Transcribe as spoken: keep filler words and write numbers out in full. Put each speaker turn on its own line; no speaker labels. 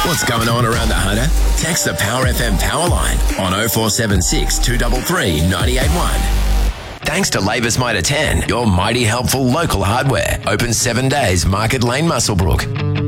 What's going on around the Hunter? Text the Power F M power line on oh four seven six, two three three, nine eight one. Thanks to Labour's Motor ten, your mighty helpful local hardware. Open seven days, Market Lane, Muswellbrook.